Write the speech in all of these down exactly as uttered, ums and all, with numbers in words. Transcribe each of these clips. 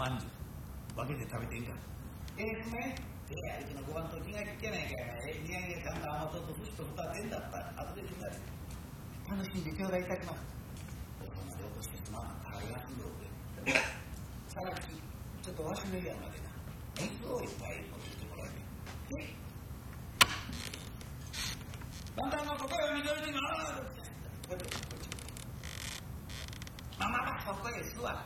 まんじゅう分けて食べていいか。ええね。ええ、うちのごばんと気が利けないからね。土産さんが甘党と寿司と二つ円だったら後でみんなで楽しんでちょうだいいたします。おそまで落としてしまうの大学ので。さらきちょっとわしの家までな。水をいっぱい持ってきてもらえて。え？だんだんのここへ緑になる。こっちこっち。まあまあまあここへ座る。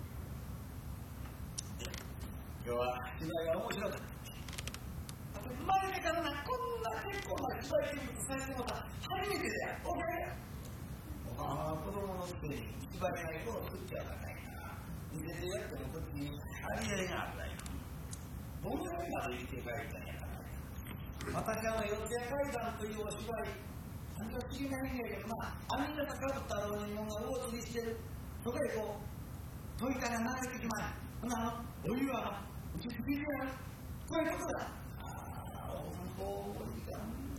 今日は芝居が面白かった。生まれてからな、こんな結構な芝居見物されてもら初めてだよ。お前や。ああ、子供のくせに芝居がいこう食っちゃうからないな。見せてやってもこっちに張り合いがあったよ。僕らまで生きて帰ったんやから。私は四谷怪談というお芝居、なんか不思議ないんだけどな、網型かぶった老人が大釣りしてる。そこへこう、問いから流れてきまえ。ほな、お湯は、うちつきでやる。こういうことだ。もうち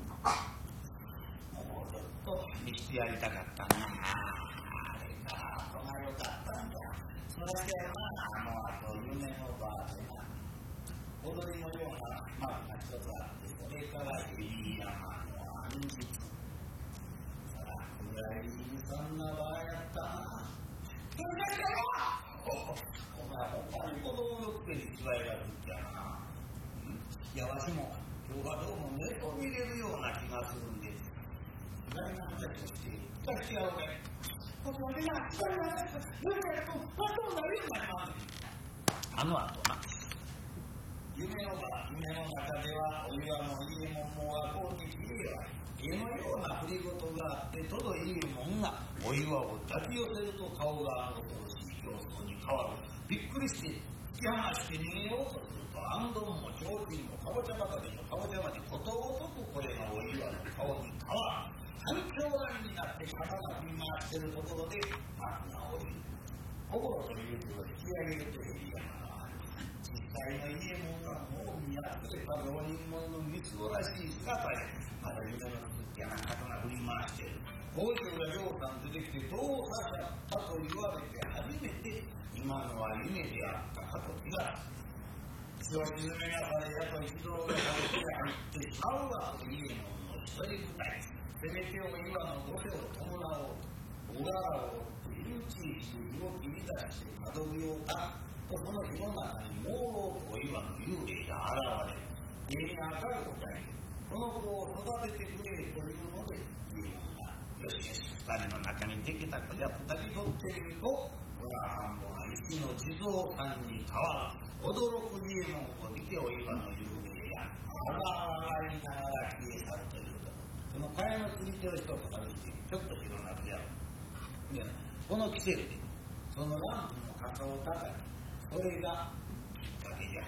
ょっと見してやりたかったな。あれか、こがよかったんだ。それだけはな、あのあと夢のバーでな、踊りのようなマークが一つあって、それからエリー山の暗日。さあ、これはいいそんな場合やったな。それだけはお前、ほんまに子供のくせに芝居がるっちゃな。いや、わしも。今日はどうも目を見れるような気がするんで、芝居の話をして、私はお前、ここでな、芝居の話をして、どれかと、まともなようになります。あの後な、夢の場、夢の中では、お岩の家門はこうにきれいは、絵のような振り事があって、とどいいもんが、お岩を抱き寄せると顔が恐ろしい競争に変わる。びっくりして、突き放して逃げようとする。安藤も提灯もかぼちゃ畑もかぼちゃまでことごとくこれがお岩の顔に変わる。反響乱になって肩が振り回しているところで幕が降りる。心という字を引き上げるとエリアがある。実際の家門がもう見やすれた浪人者のみすぼらしい姿でまだ夢の続きが肩が振り回している。北条が両さん出てきてどうさせたと言われて初めて今のは夢であったかと気がつく。血を沈めながらやと一同が食べて入ってしまうは家門の一人舞台。せめてお岩の御所を伴おうと小柄を追っている地域に身を切り出して窓際を立つとその火の中に朦朧とお岩の幽霊が現れる。家に明るく答えてこの子を育ててくれというので家門がよしよし二人の中にできた子や二人取ってみるとこれは半分は石の地蔵さんに変わる。驚く家門を見てお岩の幽霊があらいながら消え去るというところ。この蚊帳の釣り手を一つ外してちょっと広がってやる。でこの季節でそのランプの傘を叩きそれがきっかけじゃ。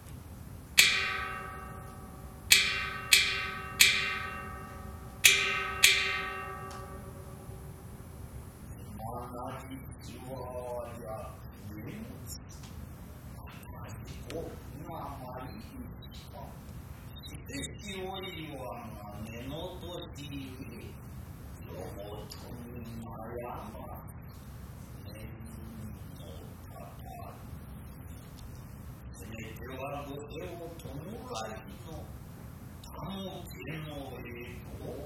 同じ地方じゃねおまあいいですか。しおいは根の年ゆえ、よもとに悩ま念のたた。せめてはご手を弔いの、たもけのえと